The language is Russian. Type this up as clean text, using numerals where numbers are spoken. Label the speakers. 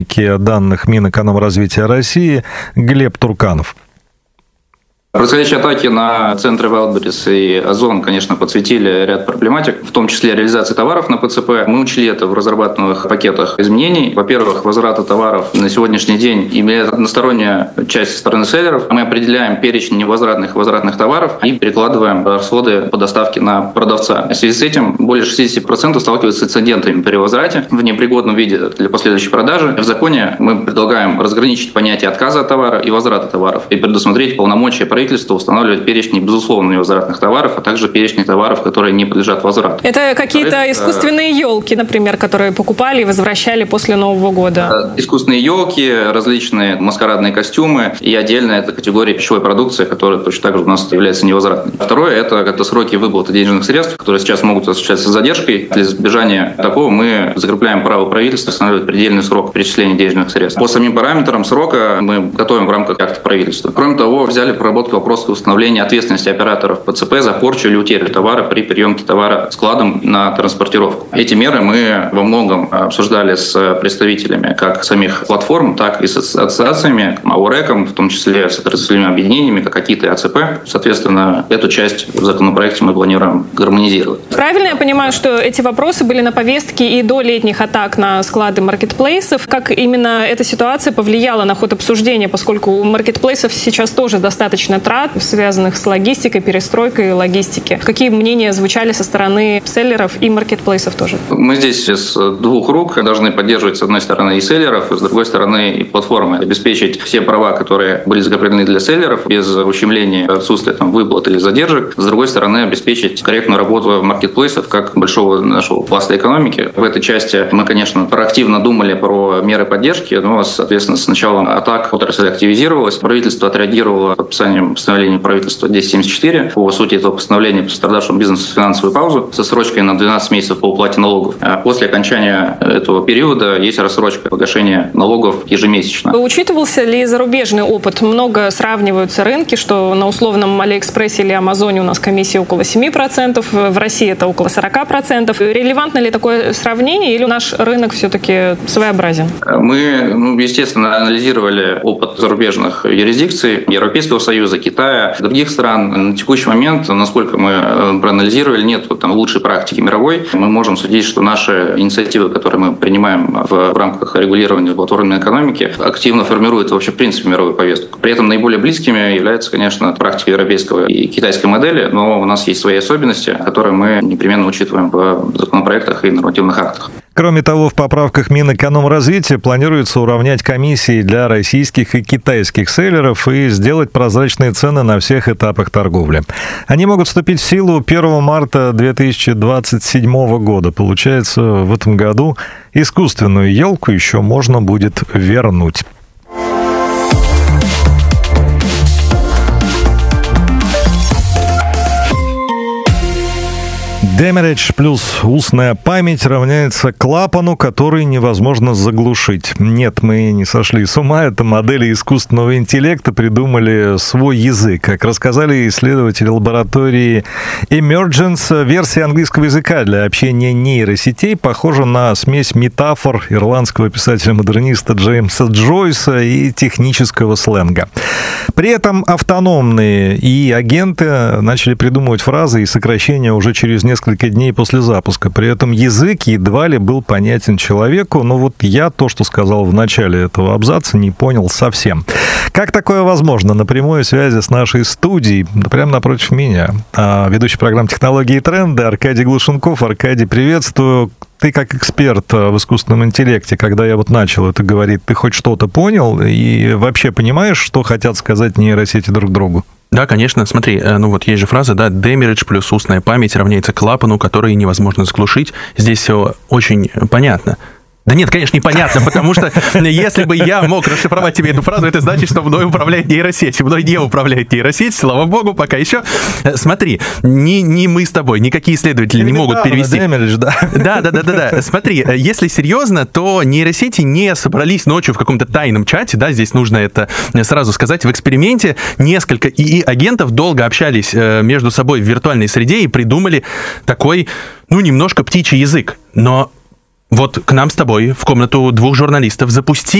Speaker 1: данных Минэкономразвития России Глеб Турканов.
Speaker 2: Происходящие атаки на центры Wildberries и Озон, конечно, подсветили ряд проблематик, в том числе реализации товаров на ПЦП. Мы учли это в разрабатываемых пакетах изменений. Во-первых, возврата товаров на сегодняшний день имеет односторонняя часть со стороны селлеров. Мы определяем перечень невозвратных и возвратных товаров и перекладываем расходы по доставке на продавца. В связи с этим более 60% сталкиваются с инцидентами при возврате в непригодном виде для последующей продажи. В законе мы предлагаем разграничить понятие отказа от товара и возврата товаров и предусмотреть полномочия правительства устанавливать перечни безусловно невозвратных товаров, а также перечни товаров, которые не подлежат возврату.
Speaker 3: Это какие-то искусственные елки, например, которые покупали и возвращали после Нового года?
Speaker 2: Искусственные елки, различные маскарадные костюмы и отдельно это категория пищевой продукции, которая точно так же у нас является невозвратной. Второе – это сроки выплаты денежных средств, которые сейчас могут осуществляться с задержкой. Для избежания такого мы закрепляем право правительства устанавливать предельный срок перечисления денежных средств. По самим параметрам срока мы готовим в рамках акта правительства. Кроме того, взяли проработку вопроса установления ответственности операторов ПЦП за порчу или утерю товара при приемке товара складом на транспортировку. Эти меры мы во многом обсуждали с представителями как самих платформ, так и с ассоциациями, АОРЭКом, в том числе с отраслевыми объединениями, как АКИТ и АЦП. Соответственно, эту часть в законопроекте мы планируем гармонизировать.
Speaker 3: Правильно я понимаю, что эти вопросы были на повестке и до летних атак на склады маркетплейсов? Как именно эта ситуация повлияла на ход обсуждения, поскольку у маркетплейсов сейчас тоже достаточно трат, связанных с логистикой, перестройкой логистики. Какие мнения звучали со стороны селлеров и маркетплейсов тоже? Мы здесь с двух рук должны поддерживать, с одной стороны, и селлеров, и с другой стороны, и платформы. Обеспечить все права, которые были закреплены для селлеров, без ущемления, отсутствия выплат или задержек. С другой стороны, обеспечить корректную работу маркетплейсов как большого нашего пласта экономики. В этой части мы, конечно, проактивно думали про меры поддержки, но, соответственно, с началом атак отрасль активизировалась. Правительство отреагировало подписанием постановления правительства 1074. По сути, это постановление пострадавшему бизнесу финансовую паузу со срочкой на 12 месяцев по уплате налогов. А после окончания этого периода есть рассрочка погашения налогов ежемесячно. Учитывался ли зарубежный опыт? Много сравниваются рынки, что на условном Алиэкспрессе или Амазоне у нас комиссия около 7%, в России это около 40%. Релевантно ли такое сравнение или наш рынок все-таки своеобразен?
Speaker 2: Мы, естественно, анализировали опыт зарубежных юрисдикций Европейского Союза, Китая, других стран. На текущий момент, насколько мы проанализировали, нет лучшей практики мировой. Мы можем судить, что наши инициативы, которые мы принимаем в рамках регулирования платформенной экономики, активно формируют вообще в принципе мировую повестку. При этом наиболее близкими является, конечно, практика европейского и китайской модели, но у нас есть свои особенности, которые мы непременно учитываем в законопроектах и нормативных актах.
Speaker 1: Кроме того, в поправках Минэкономразвития планируется уравнять комиссии для российских и китайских селлеров и сделать прозрачные цены на всех этапах торговли. Они могут вступить в силу 1 марта 2027 года. Получается, в этом году искусственную елку еще можно будет вернуть. Демеридж плюс устная память равняется клапану, который невозможно заглушить. Нет, мы не сошли с ума. Это модели искусственного интеллекта придумали свой язык. Как рассказали исследователи лаборатории Emergence, версия английского языка для общения нейросетей похожа на смесь метафор ирландского писателя-модерниста Джеймса Джойса и технического сленга. При этом автономные ИИ-агенты начали придумывать фразы и сокращения уже через несколько дней после запуска. При этом язык едва ли был понятен человеку, но вот я то, что сказал в начале этого абзаца, не понял совсем. Как такое возможно? На прямой связи с нашей студией, прямо напротив меня, ведущий программы «Технологии и тренды» Аркадий Глушенков. Аркадий, приветствую. Ты как эксперт в искусственном интеллекте, когда я начал это говорить, ты хоть что-то понял и вообще понимаешь, что хотят сказать нейросети друг другу?
Speaker 4: Да, конечно. Смотри, есть же фраза, да, демеридж плюс устная память равняется клапану, который невозможно заглушить. Здесь все очень понятно. Да нет, конечно, непонятно, потому что если бы я мог расшифровать тебе эту фразу, это значит, что мной управляет нейросеть. Мной не управляет нейросеть, слава богу, пока еще. Смотри, ни мы с тобой, никакие исследователи не могут перевести. Да. Смотри, если серьезно, то нейросети не собрались ночью в каком-то тайном чате, да, здесь нужно это сразу сказать. В эксперименте несколько ИИ-агентов долго общались между собой в виртуальной среде и придумали такой, немножко птичий язык. Но вот к нам с тобой в комнату двух журналистов запусти